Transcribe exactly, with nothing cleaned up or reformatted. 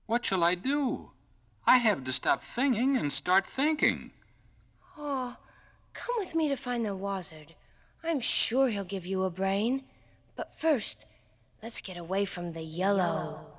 What shall I do? I have to stop thinking and start thinking. Oh, come with me to find the wizard. I'm sure he'll give you a brain. But first, let's get away from the yellow.